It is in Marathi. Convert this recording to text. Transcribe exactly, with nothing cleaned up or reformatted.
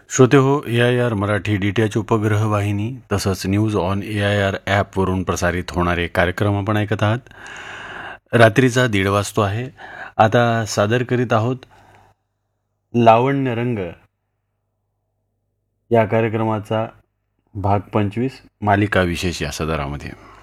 श्रोते हो, ए I R Marathi D T H उपग्रह वाहिनी तसंच news on A I R ॲपवरून प्रसारित होणारे कार्यक्रम आपण ऐकत आहात. रात्रीचा दीड वाजतो आहे. आता सादर करीत आहोत लावण्य रंग या कार्यक्रमाचा भाग पंचवीस मालिका विशेष या सदरामध्ये.